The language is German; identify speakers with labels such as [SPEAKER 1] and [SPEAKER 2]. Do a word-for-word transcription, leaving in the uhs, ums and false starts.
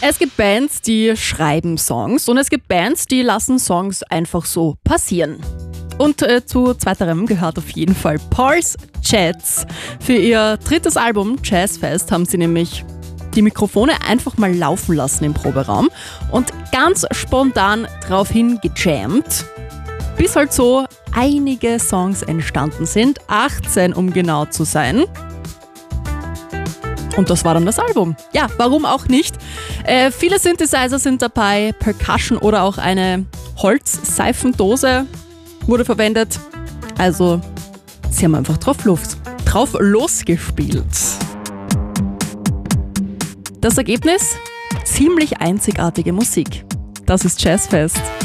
[SPEAKER 1] Es gibt Bands, die schreiben Songs und es gibt Bands, die lassen Songs einfach so passieren. Und äh, zu zweiterem gehört auf jeden Fall Paul's Jets. Für ihr drittes Album Jazzfest haben sie nämlich die Mikrofone einfach mal laufen lassen im Proberaum und ganz spontan draufhin gejammt, bis halt so einige Songs entstanden sind, achtzehn um genau zu sein. Und das war dann das Album. Ja, warum auch nicht? Äh, viele Synthesizer sind dabei, Percussion oder auch eine Holzseifendose wurde verwendet. Also, sie haben einfach drauf, Luft, drauf losgespielt. Das Ergebnis? Ziemlich einzigartige Musik. Das ist Jazzfest.